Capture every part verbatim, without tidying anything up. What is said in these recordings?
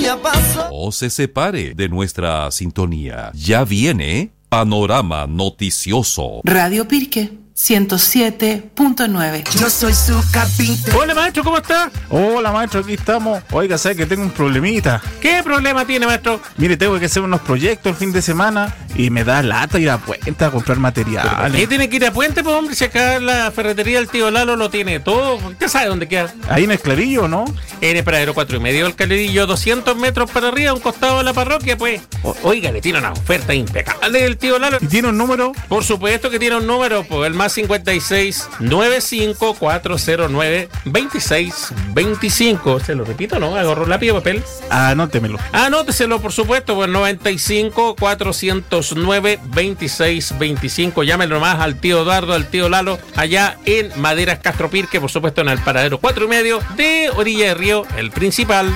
ya pasó. No se separe de nuestra sintonía. Ya viene Panorama Noticioso. Radio Pirque ciento siete punto nueve. Yo soy su carpintero. Hola maestro, ¿cómo está? Hola maestro, aquí estamos. Oiga, ¿sabe que tengo un problemita? ¿Qué problema tiene, maestro? Mire, tengo que hacer unos proyectos el fin de semana y me da lata ir a Puente a comprar material. ¿Qué tiene que ir a Puente, pues hombre? Si acá la ferretería del tío Lalo lo tiene todo. ¿Usted sabe dónde queda? Ahí en el Clarillo, ¿no? En el paradero cuatro y medio del Clarillo, doscientos metros para arriba, a un costado de la parroquia, pues. O, oiga, le tiene una oferta impecable del tío Lalo. ¿Y tiene un número? Por supuesto que tiene un número, pues el más cincuenta y seis, noventa y cinco, cuatrocientos nueve, veintiséis veinticinco. Se lo repito, ¿no? Agarro lápiz y papel. Anótemelo. Anóteselo, por supuesto, pues noventa y cinco, cuatrocientos nueve, veintiséis veinticinco. Llámenlo nomás al tío Eduardo, al tío Lalo, allá en Maderas Castro Pirque, por supuesto en el paradero cuatro y medio de Orilla de Río, el principal.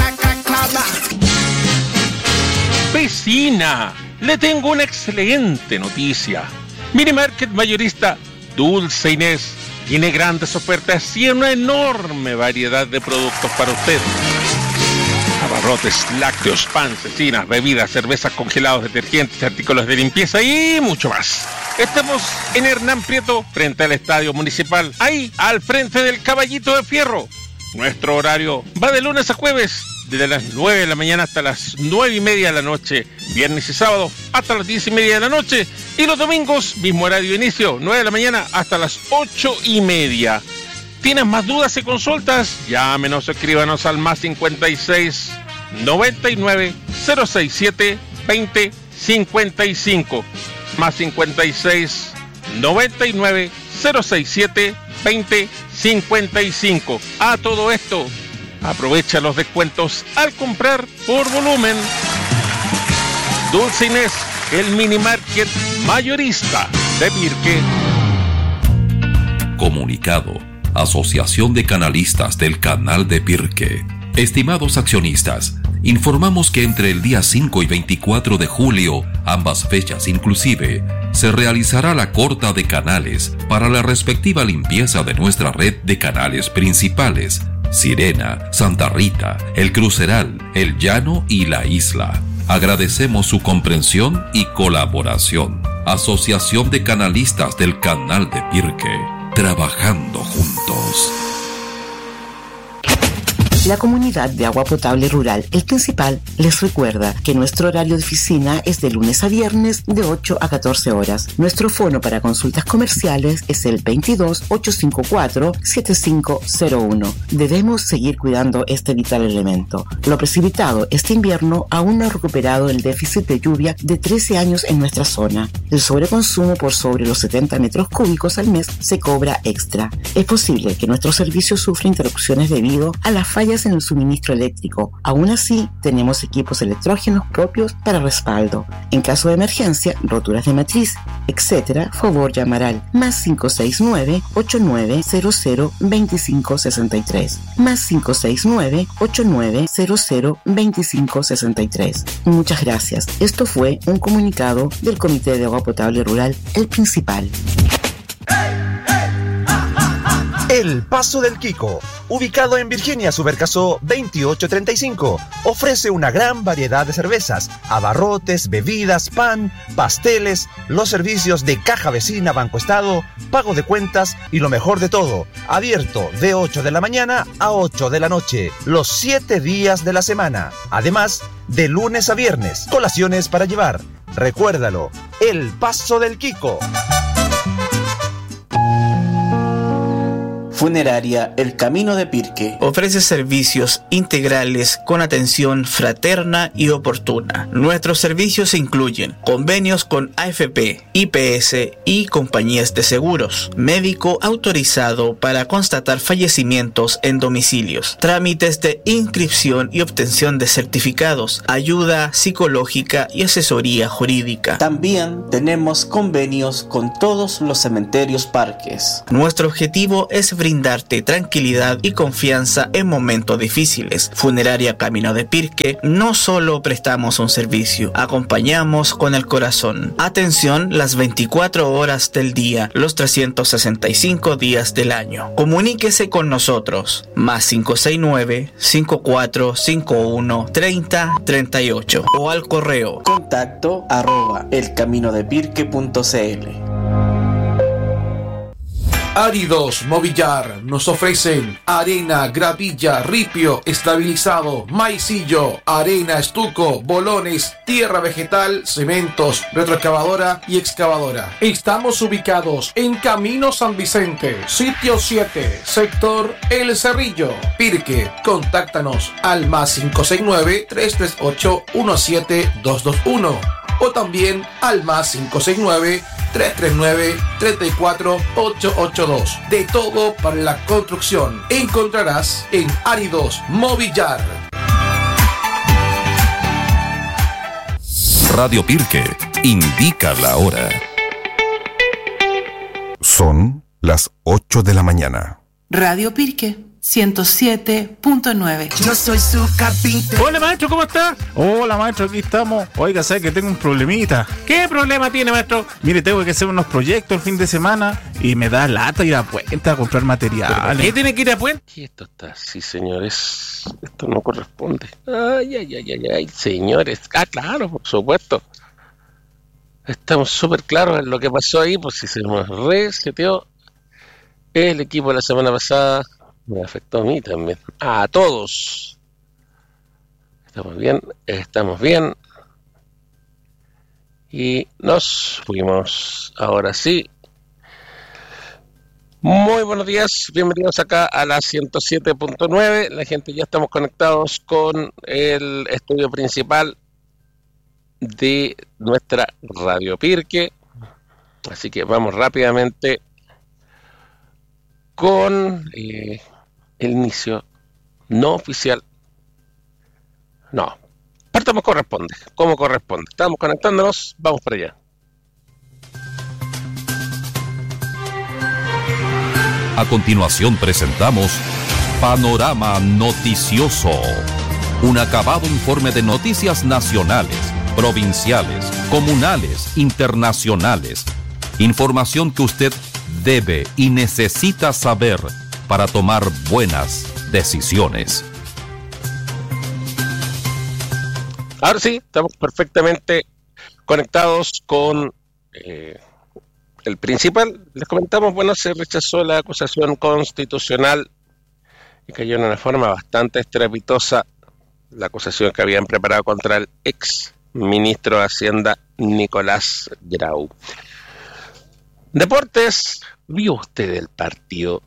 Vecina, le tengo una excelente noticia. Mini Market Mayorista Dulce Inés tiene grandes ofertas y una enorme variedad de productos para usted. Abarrotes, lácteos, pan, cecinas, bebidas, cervezas, congelados, detergentes, artículos de limpieza y mucho más. Estamos en Hernán Prieto, frente al Estadio Municipal, ahí, al frente del Caballito de Fierro. Nuestro horario va de lunes a jueves, desde las nueve de la mañana hasta las nueve y media de la noche, viernes y sábado hasta las diez y media de la noche, y los domingos, mismo horario de inicio, nueve de la mañana hasta las ocho y media. ¿Tienes más dudas y consultas? Llámenos o escríbanos al más cincuenta y seis, noventa y nueve, cero sesenta y siete, veinte cincuenta y cinco, más cincuenta y seis, noventa y nueve, cero sesenta y siete, veinte cincuenta y cinco. A todo esto, aprovecha los descuentos al comprar por volumen. Dulce Inés, el mini market mayorista de Pirque. Comunicado. Asociación de Canalistas del Canal de Pirque. Estimados accionistas, informamos que entre el día cinco y veinticuatro de julio, ambas fechas inclusive, se realizará la corta de canales para la respectiva limpieza de nuestra red de canales principales: Sirena, Santa Rita, El Cruceral, El Llano y La Isla. Agradecemos su comprensión y colaboración. Asociación de Canalistas del Canal de Pirque. Trabajando juntos. La Comunidad de Agua Potable Rural El Principal les recuerda que nuestro horario de oficina es de lunes a viernes de ocho a catorce horas. Nuestro fono para consultas comerciales es el veintidós, ochocientos cincuenta y cuatro, setenta y cinco cero uno. Debemos seguir cuidando este vital elemento. Lo precipitado este invierno aún no ha recuperado el déficit de lluvia de trece años en nuestra zona. El sobreconsumo por sobre los setenta metros cúbicos al mes se cobra extra. Es posible que nuestro servicio sufra interrupciones debido a las fallas en el suministro eléctrico. Aún así, tenemos equipos electrógenos propios para respaldo. En caso de emergencia, roturas de matriz, etcétera, favor llamar al más cinco seis nueve, ocho nueve cero cero, dos cinco seis tres, más cinco seis nueve, ocho nueve cero cero, dos cinco seis tres. Muchas gracias. Esto fue un comunicado del Comité de Agua Potable Rural El Principal. El Paso del Quico, ubicado en Virginia Supercaso veintiocho treinta y cinco, ofrece una gran variedad de cervezas, abarrotes, bebidas, pan, pasteles, los servicios de caja vecina, Banco Estado, pago de cuentas y lo mejor de todo, abierto de ocho de la mañana a ocho de la noche, los siete días de la semana. Además, de lunes a viernes, colaciones para llevar. Recuérdalo, El Paso del Quico. Funeraria El Camino de Pirque ofrece servicios integrales con atención fraterna y oportuna. Nuestros servicios incluyen convenios con A F P, I P S y compañías de seguros, médico autorizado para constatar fallecimientos en domicilios, trámites de inscripción y obtención de certificados, ayuda psicológica y asesoría jurídica. También tenemos convenios con todos los cementerios parques. Nuestro objetivo es brindar brindarte tranquilidad y confianza en momentos difíciles. Funeraria Camino de Pirque, no solo prestamos un servicio, acompañamos con el corazón. Atención las veinticuatro horas del día, los trescientos sesenta y cinco días del año. Comuníquese con nosotros, más cinco seis nueve, cinco cuatro cinco uno, treinta, treinta y ocho o al correo contacto arroba elcaminodepirque punto cl. Áridos Movillar nos ofrecen arena, gravilla, ripio, estabilizado, maicillo, arena, estuco, bolones, tierra vegetal, cementos, retroexcavadora y excavadora. Estamos ubicados en Camino San Vicente, sitio siete, sector El Cerrillo, Pirque. Contáctanos al más cinco seis nueve, tres tres ocho, uno siete dos dos uno o también al más cinco seis nueve, tres tres nueve, tres cuatro, ocho ocho dos. De todo para la construcción encontrarás en Áridos Movillar. Radio Pirque indica la hora. Son las ocho de la mañana. Radio Pirque ciento siete punto nueve. Yo soy su carpintero. Hola maestro, ¿cómo está? Hola maestro, aquí estamos. Oiga, ¿sabe que tengo un problemita? ¿Qué problema tiene, maestro? Mire, tengo que hacer unos proyectos el fin de semana y me da lata ir a Puente a comprar materiales. ¿Qué tiene que ir a Puente? Y esto está así, señores. Esto no corresponde. Ay, ay, ay, ay, ay, señores. Ah, claro, por supuesto. Estamos súper claros en lo que pasó ahí, pues si se nos reseteó el equipo de la semana pasada. Me afectó a mí también. A todos. Estamos bien, estamos bien. Y nos fuimos. Ahora sí. Muy buenos días. Bienvenidos acá a la ciento siete punto nueve. La gente, ya estamos conectados con el estudio principal de nuestra Radio Pirque. Así que vamos rápidamente con eh, el inicio no oficial. No, partamos corresponde, como corresponde. Estamos conectándonos, vamos para allá. A continuación presentamos Panorama Noticioso, un acabado informe de noticias nacionales, provinciales, comunales, internacionales. Información que usted debe y necesita saber para tomar buenas decisiones. Ahora sí, estamos perfectamente conectados con eh, el principal. Les comentamos, bueno, se rechazó la acusación constitucional y cayó en una forma bastante estrepitosa la acusación que habían preparado contra el ex ministro de Hacienda Nicolás Grau. Deportes, ¿vio usted el partido?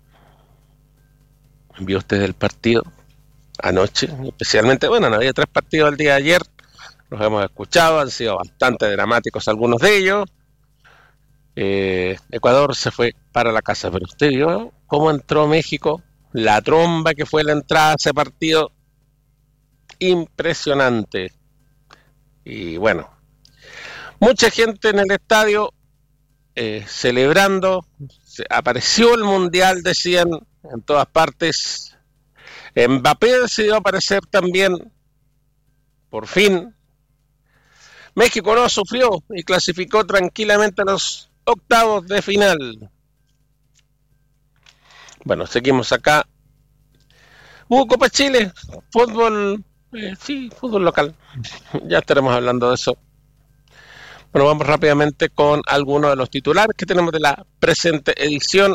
¿Vio usted el partido anoche? Especialmente, bueno, no había tres partidos el día de ayer, los hemos escuchado, han sido bastante dramáticos algunos de ellos. Eh, Ecuador se fue para la casa, pero usted vio cómo entró México, la tromba que fue la entrada a ese partido, impresionante. Y bueno, mucha gente en el estadio eh, celebrando, se, apareció el Mundial, decían, en todas partes. Mbappé decidió aparecer también, por fin. México no sufrió y clasificó tranquilamente a los octavos de final. Bueno, seguimos acá. Hubo Copa Chile, fútbol, eh, sí, fútbol local. Ya estaremos hablando de eso. Bueno, vamos rápidamente con algunos de los titulares que tenemos de la presente edición.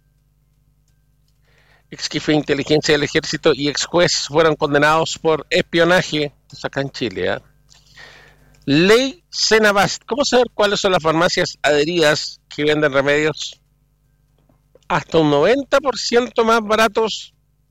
Ex jefe de inteligencia del ejército y ex juez fueron condenados por espionaje. Esto acá en Chile, ¿eh? Ley Senabast. ¿Cómo saber cuáles son las farmacias adheridas que venden remedios hasta un noventa por ciento más baratos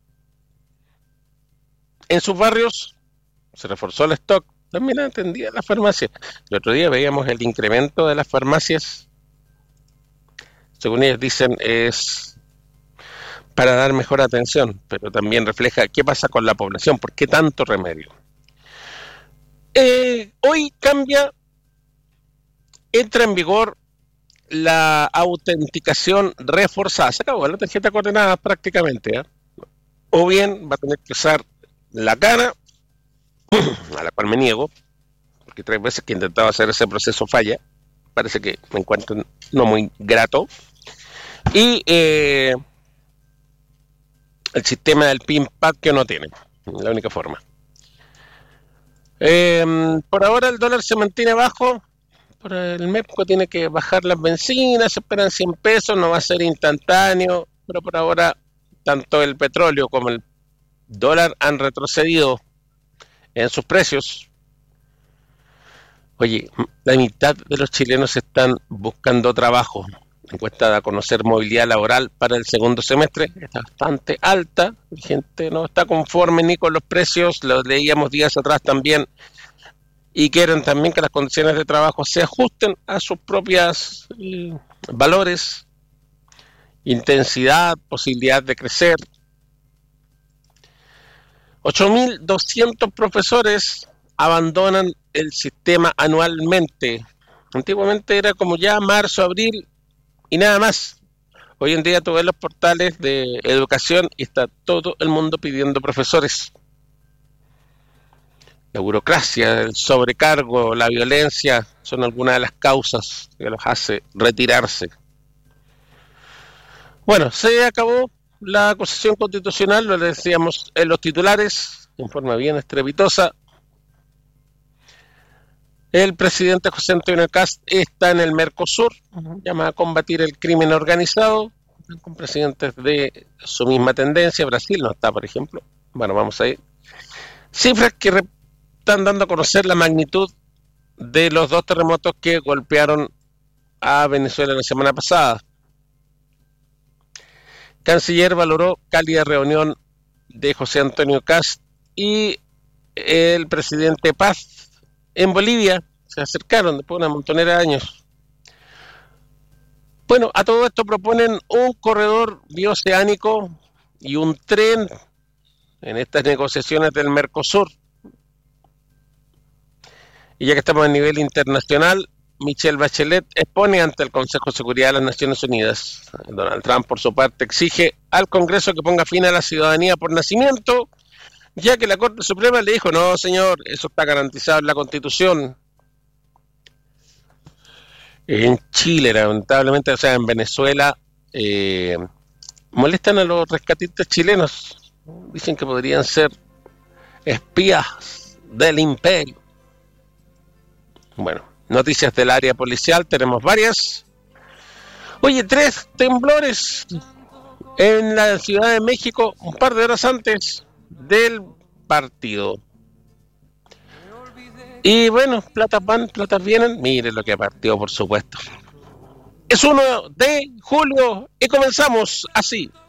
en sus barrios? Se reforzó el stock. También atendía las farmacias. El otro día veíamos el incremento de las farmacias. Según ellos dicen, es para dar mejor atención, pero también refleja qué pasa con la población, por qué tanto remedio. Eh, hoy cambia, entra en vigor la autenticación reforzada. Se acabó la tarjeta coordenada prácticamente, ¿eh? O bien va a tener que usar la cara, a la cual me niego, porque tres veces que he intentado hacer ese proceso falla. Parece que me encuentro no muy grato. Y eh, el sistema del PIN-Pad que no tiene, la única forma. Eh, por ahora el dólar se mantiene bajo. Por el MEPCO tiene que bajar las bencinas, se esperan cien pesos, no va a ser instantáneo, pero por ahora tanto el petróleo como el dólar han retrocedido en sus precios. Oye, la mitad de los chilenos están buscando trabajo. Encuesta a conocer movilidad laboral para el segundo semestre está bastante alta. La gente no está conforme ni con los precios, lo leíamos días atrás también, y quieren también que las condiciones de trabajo se ajusten a sus propios eh, valores, intensidad, posibilidad de crecer. ocho mil doscientos profesores abandonan el sistema anualmente. Antiguamente era como ya marzo, abril y nada más. Hoy en día tú ves los portales de educación y está todo el mundo pidiendo profesores. La burocracia, el sobrecargo, la violencia son algunas de las causas que los hace retirarse. Bueno, se acabó la acusación constitucional, lo decíamos en los titulares, en forma bien estrepitosa. El presidente José Antonio Kast está en el Mercosur, llama a combatir el crimen organizado, con presidentes de su misma tendencia. Brasil no está, por ejemplo. Bueno, vamos a ir. Cifras que re- están dando a conocer la magnitud de los dos terremotos que golpearon a Venezuela la semana pasada. Canciller valoró cálida reunión de José Antonio Kast y el presidente Paz en Bolivia. Se acercaron después de una montonera de años. Bueno, a todo esto proponen un corredor bioceánico y un tren en estas negociaciones del Mercosur. Y ya que estamos a nivel internacional, Michelle Bachelet expone ante el Consejo de Seguridad de las Naciones Unidas. Donald Trump, por su parte, exige al Congreso que ponga fin a la ciudadanía por nacimiento, ya que la Corte Suprema le dijo, no señor, eso está garantizado en la Constitución. En Chile, lamentablemente, o sea, en Venezuela, eh, molestan a los rescatistas chilenos. Dicen que podrían ser espías del imperio. Bueno, noticias del área policial, tenemos varias. Oye, tres temblores en la Ciudad de México un par de horas antes del partido. Y bueno, platas van, platas vienen. Miren lo que partió, por supuesto. Es uno de julio y comenzamos así.